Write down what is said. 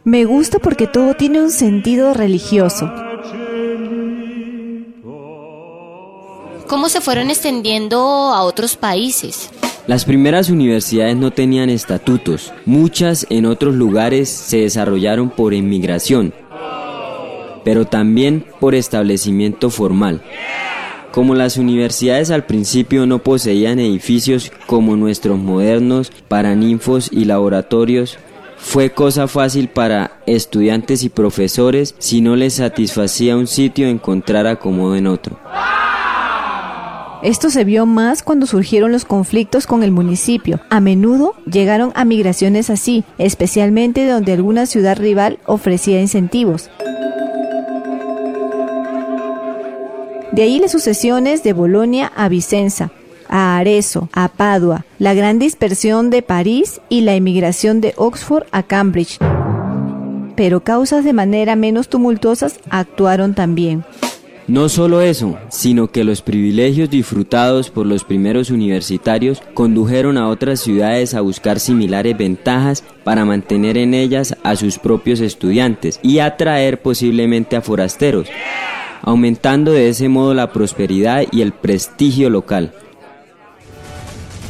Me gusta porque todo tiene un sentido religioso. ¿Cómo se fueron extendiendo a otros países? Las primeras universidades no tenían estatutos. Muchas en otros lugares se desarrollaron por inmigración, pero también por establecimiento formal. Como las universidades al principio no poseían edificios como nuestros modernos paraninfos y laboratorios, fue cosa fácil para estudiantes y profesores, si no les satisfacía un sitio, encontrar acomodo en otro. Esto se vio más cuando surgieron los conflictos con el municipio. A menudo llegaron a migraciones así, especialmente donde alguna ciudad rival ofrecía incentivos. De ahí las sucesiones de Bolonia a Vicenza, a Arezzo, a Padua, la gran dispersión de París y la emigración de Oxford a Cambridge. Pero causas de manera menos tumultuosas actuaron también. No solo eso, sino que los privilegios disfrutados por los primeros universitarios condujeron a otras ciudades a buscar similares ventajas para mantener en ellas a sus propios estudiantes y atraer posiblemente a forasteros, aumentando de ese modo la prosperidad y el prestigio local.